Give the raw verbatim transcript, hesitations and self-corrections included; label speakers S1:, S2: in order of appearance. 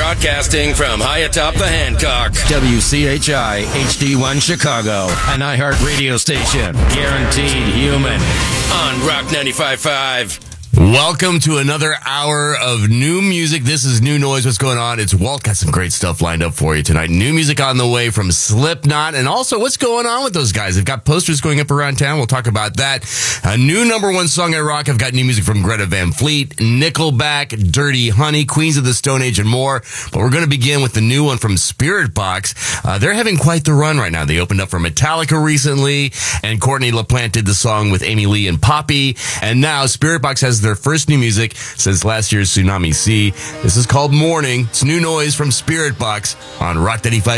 S1: Broadcasting from high atop the Hancock. W C H I H D one Chicago, an iHeart radio station. Guaranteed human. On Rock ninety-five point five.
S2: Welcome to another hour of new music. This is New Noise. What's going on? It's Walt. Got some great stuff lined up for you tonight. New music on the way from Slipknot. And also, what's going on with those guys? They've got posters going up around town. We'll talk about that. A new number one song at Rock. I've got new music from Greta Van Fleet, Nickelback, Dirty Honey, Queens of the Stone Age, and more. But we're going to begin with the new one from Spiritbox. Uh, they're having quite the run right now. They opened up for Metallica recently, and Courtney LaPlante did the song with Amy Lee and Poppy. And now Spiritbox has their first new music since last year's Tsunami Sea. This is called Morning. It's New Noise from Spiritbox on Rock ninety-five.